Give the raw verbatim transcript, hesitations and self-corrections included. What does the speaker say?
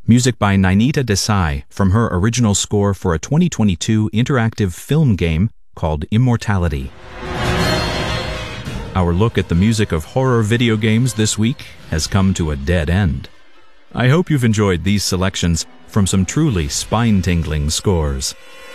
music by Nainita Desai from her original score for a twenty twenty-two interactive film game called Immortality. Our look at the music of horror video games this week has come to a dead end. I hope you've enjoyed these selections from some truly spine-tingling scores.